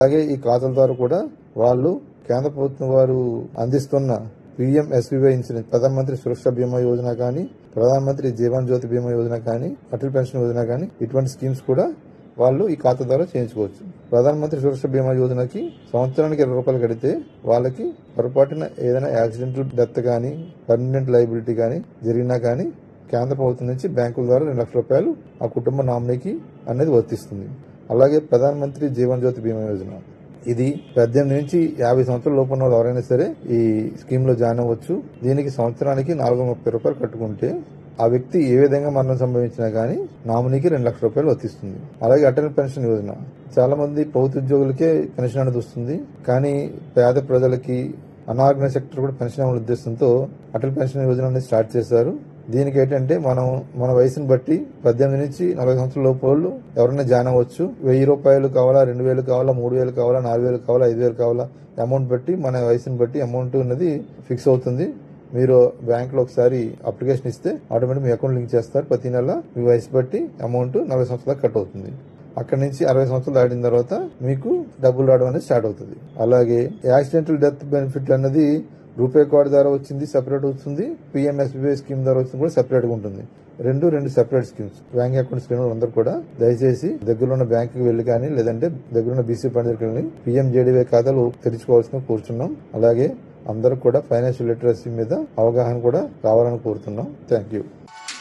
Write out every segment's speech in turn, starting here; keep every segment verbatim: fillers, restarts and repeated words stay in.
అలాగే ఈ ఖాతాల ద్వారా కూడా వాళ్ళు కేంద్ర ప్రభుత్వం వారు అందిస్తున్న పీఎం ఎస్బీవై ఇన్సూరెన్స్, ప్రధానమంత్రి సురక్ష బీమా యోజన కానీ, ప్రధానమంత్రి జీవన్ జ్యోతి బీమా యోజన కానీ, అటల్ పెన్షన్ యోజన కానీ, ఇటువంటి స్కీమ్స్ కూడా వాళ్ళు ఈ ఖాతా ద్వారా చేయించుకోవచ్చు. ప్రధానమంత్రి సురక్ష బీమా యోజనకి సంవత్సరానికి ఇరవై రూపాయలు కడితే వాళ్ళకి పొరపాటున ఏదైనా యాక్సిడెంటల్ డెత్ కానీ, పర్మనెంట్ లయబిలిటీ కానీ జరిగినా కానీ కేంద్ర ప్రభుత్వం నుంచి బ్యాంకుల ద్వారా రెండు లక్షల రూపాయలు ఆ కుటుంబ నామినీకి అనేది వర్తిస్తుంది. అలాగే ప్రధానమంత్రి జీవన్ జ్యోతి బీమా యోజన, ఇది పద్దెనిమిది నుంచి యాభై సంవత్సరాల లోపు ఉన్న వాళ్ళు ఎవరైనా సరే ఈ స్కీమ్ లో జాయిన్ అవ్వచ్చు. దీనికి సంవత్సరానికి నాలుగు వందల ముప్పై రూపాయలు కట్టుకుంటే ఆ వ్యక్తి ఏ విధంగా మరణం సంభవించినా గానీ నామినీకి రెండు లక్షల రూపాయలు వర్తిస్తుంది. అలాగే అటల్ పెన్షన్ యోజన, చాలా మంది ప్రభుత్వ ఉద్యోగులకే పెన్షన్ అనేది వస్తుంది, కానీ పేద ప్రజలకి, అనార్గనైజ్ సెక్టర్ కూడా పెన్షన్ అమలు ఉద్దేశంతో అటల్ పెన్షన్ యోజన అనేది స్టార్ట్ చేశారు. దీనికి ఏంటంటే మనం మన వయసును బట్టి పద్దెనిమిది నుంచి నలభై సంవత్సరాల లోపు వాళ్ళు ఎవరైనా జాయిన్ అవ్వచ్చు. వెయ్యి రూపాయలు కావాలా, రెండు వేలు కావాలా, మూడు వేలు కావాలా, నాలుగు వేలు కావాలా, ఐదు వేలు కావాలా, అమౌంట్ బట్టి మన వయసును బట్టి అమౌంట్ అనేది ఫిక్స్ అవుతుంది. మీరు బ్యాంక్ లో ఒకసారి అప్లికేషన్ ఇస్తే ఆటోమేటిక్ మీ అకౌంట్ లింక్ చేస్తారు. ప్రతి నెల మీ వయసు బట్టి అమౌంట్ నలభై సంవత్సరాలకు కట్ అవుతుంది. అక్కడి నుంచి అరవై సంవత్సరాలు దాటిన తర్వాత మీకు డబ్బులు రావడం అనేది స్టార్ట్ అవుతుంది. అలాగే యాక్సిడెంటల్ డెత్ బెనిఫిట్ అన్నది రూపే కార్డు ద్వారా వచ్చింది, సెపరేట్ వస్తుంది. పీఎంఎస్బీవై స్కీమ్ ద్వారా వచ్చింది కూడా సెపరేట్ గా ఉంటుంది. రెండు రెండు సెపరేట్ స్కీమ్స్. బ్యాంక్ అకౌంట్స్ లేని వాళ్ళందరూ కూడా దయచేసి దగ్గరలో ఉన్న బ్యాంక్ కి వెళ్లి కానీ, లేదంటే దగ్గరున్న బీసీ ఫండ్ దగ్గరికి వెళ్ళి పీఎంజేడీవై ఖాతాలు తెరుచుకోవాల్సిన కోరుతున్నాం. అలాగే అందరూ కూడా ఫైనాన్షియల్ లిటరసీ మీద అవగాహన కూడా కావాలని కోరుతున్నాం. Thank you.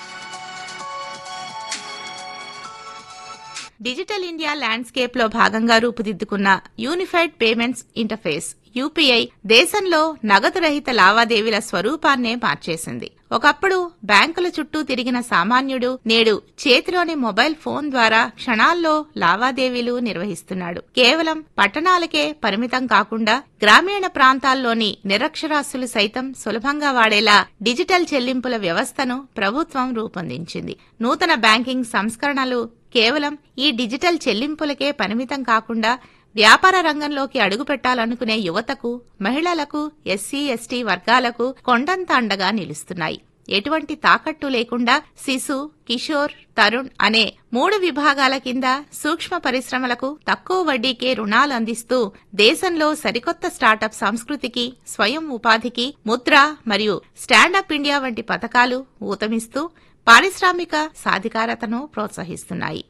Digital India landscape లో భాగంగా రూపుదిద్దుకున్న యూనిఫైడ్ పేమెంట్స్ ఇంటర్ఫేస్ యూపీఐ దేశంలో నగదు రహిత లావాదేవీల స్వరూపాన్నే మార్చేసింది. ఒకప్పుడు బ్యాంకుల చుట్టూ తిరిగిన సామాన్యుడు నేడు చేతిలోని మొబైల్ ఫోన్ ద్వారా క్షణాల్లో లావాదేవీలు నిర్వహిస్తున్నాడు. కేవలం పట్టణాలకే పరిమితం కాకుండా గ్రామీణ ప్రాంతాల్లోని నిరక్షరాస్యులు సైతం సులభంగా వాడేలా డిజిటల్ చెల్లింపుల వ్యవస్థను ప్రభుత్వం రూపొందించింది. నూతన బ్యాంకింగ్ సంస్కరణలు కేవలం ఈ డిజిటల్ చెల్లింపులకే పరిమితం కాకుండా వ్యాపార రంగంలోకి అడుగుపెట్టాలనుకునే యువతకు, మహిళలకు, ఎస్సీ ఎస్టీ వర్గాలకు కొండంత అండగా నిలుస్తున్నాయి. ఎటువంటి తాకట్టు లేకుండా శిశు, కిషోర్, తరుణ్ అనే మూడు విభాగాల కింద సూక్ష్మ పరిశ్రమలకు తక్కువ వడ్డీకే రుణాలు అందిస్తూ దేశంలో సరికొత్త స్టార్టప్ సంస్కృతికి, స్వయం ఉపాధికి ముద్ర మరియు స్టాండప్ ఇండియా వంటి పథకాలు ఊతమిస్తూ పారిశ్రామిక సాధికారతను ప్రోత్సహిస్తున్నాయి.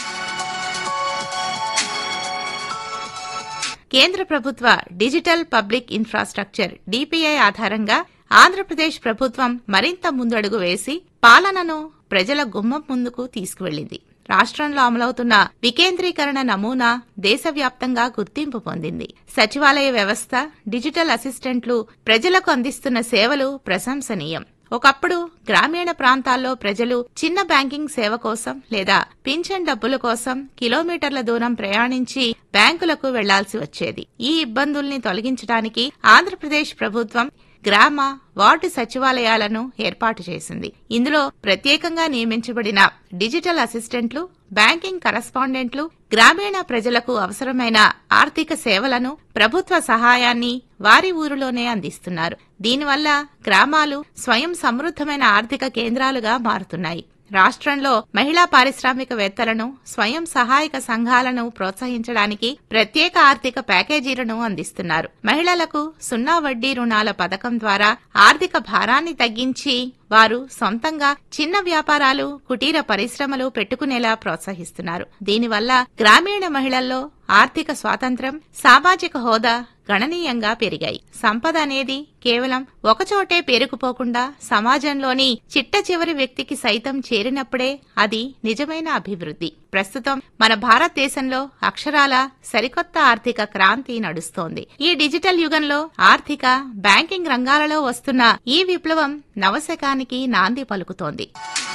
కేంద్ర ప్రభుత్వ డిజిటల్ పబ్లిక్ ఇన్ఫ్రాస్ట్రక్చర్ డీపీఐ ఆధారంగా ఆంధ్రప్రదేశ్ ప్రభుత్వం మరింత ముందడుగు వేసి పాలనను ప్రజల గుమ్మం ముందుకు తీసుకువెళ్లింది. రాష్ట్రంలో అమలవుతున్న వికేంద్రీకరణ నమూనా దేశవ్యాప్తంగా గుర్తింపు పొందింది. సచివాలయ వ్యవస్థ, డిజిటల్ అసిస్టెంట్లు ప్రజలకు అందిస్తున్న సేవలు ప్రశంసనీయం. ఒకప్పుడు గ్రామీణ ప్రాంతాల్లో ప్రజలు చిన్న బ్యాంకింగ్ సేవ కోసం లేదా పింఛన్ డబ్బుల కోసం కిలోమీటర్ల దూరం ప్రయాణించి బ్యాంకులకు వెళ్లాల్సి వచ్చేది. ఈ ఇబ్బందుల్ని తొలగించడానికి ఆంధ్రప్రదేశ్ ప్రభుత్వం గ్రామ, వార్డు సచివాలయాలను ఏర్పాటు చేసింది. ఇందులో ప్రత్యేకంగా నియమించబడిన డిజిటల్ అసిస్టెంట్లు, బ్యాంకింగ్ కరస్పాండెంట్లు గ్రామీణ ప్రజలకు అవసరమైన ఆర్థిక సేవలను, ప్రభుత్వ సహాయాన్ని వారి ఊరిలోనే అందిస్తున్నారు. దీనివల్ల గ్రామాలు స్వయం సమృద్ధమైన ఆర్థిక కేంద్రాలుగా మారుతున్నాయి. రాష్ట్రంలో మహిళా పారిశ్రామికవేత్తలను, స్వయం సహాయక సంఘాలను ప్రోత్సహించడానికి ప్రత్యేక ఆర్థిక ప్యాకేజీలను అందిస్తున్నారు. మహిళలకు సున్నా వడ్డీ రుణాల పథకం ద్వారా ఆర్థిక భారాన్ని తగ్గించి వారు సొంతంగా చిన్న వ్యాపారాలు, కుటీర పరిశ్రమలు పెట్టుకునేలా ప్రోత్సహిస్తున్నారు. దీనివల్ల గ్రామీణ మహిళల్లో ఆర్థిక స్వాతంత్ర్యం, సామాజిక హోదా గణనీయంగా పెరిగాయి. సంపద అనేది కేవలం ఒకచోటే పేరుకుపోకుండా సమాజంలోని చిట్ట చివరి వ్యక్తికి సైతం చేరినప్పుడే అది నిజమైన అభివృద్ధి. ప్రస్తుతం మన భారతదేశంలో అక్షరాల సరికొత్త ఆర్థిక క్రాంతి నడుస్తోంది. ఈ డిజిటల్ యుగంలో ఆర్థిక, బ్యాంకింగ్ రంగాలలో వస్తున్న ఈ విప్లవం నవశకానికి నాంది పలుకుతోంది.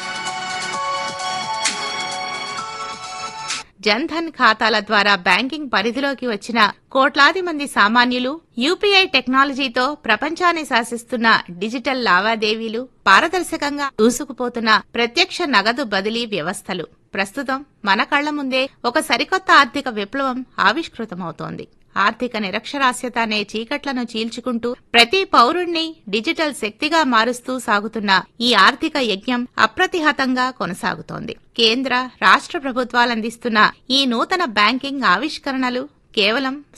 జన్ధన్ ఖాతాల ద్వారా బ్యాంకింగ్ పరిధిలోకి వచ్చిన కోట్లాది మంది సామాన్యులు యూపీఐ టెక్నాలజీతో ప్రపంచాన్ని శాసిస్తున్న డిజిటల్ లావాదేవీలు, పారదర్శకంగా దూసుకుపోతున్న ప్రత్యక్ష నగదు బదిలీ వ్యవస్థలు ప్రస్తుతం మన కళ్ల ముందే ఒక సరికొత్త ఆర్థిక విప్లవం ఆవిష్కృతమవుతోంది. ఆర్థిక నిరక్షరాస్యత అనే చీకట్లను చీల్చుకుంటూ ప్రతి పౌరుణ్ణి డిజిటల్ శక్తిగా మారుస్తూ సాగుతున్న ఈ ఆర్థిక యజ్ఞం అప్రతిహతంగా కొనసాగుతోంది. కేంద్ర, రాష్ట్ర ప్రభుత్వాలందిస్తున్న ఈ నూతన బ్యాంకింగ్ ఆవిష్కరణలు కేవలం